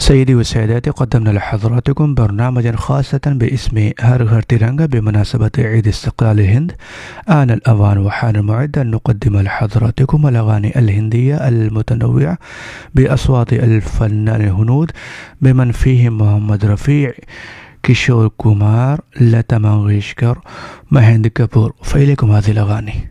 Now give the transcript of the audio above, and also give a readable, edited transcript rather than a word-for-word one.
سيدي وسادتي، قدمنا لحضراتكم برنامجا خاصة باسم هر غر تيرانجا بمناسبة عيد استقلال الهند. آن الأوان وحان الموعد أن نقدم لحضراتكم الأغاني الهندية المتنوعة بأصوات الفنان الهنود بمن فيهم محمد رفيع، كيشور كومار، لتا منغيشكر، مهند كابور. فإليكم هذه الأغاني.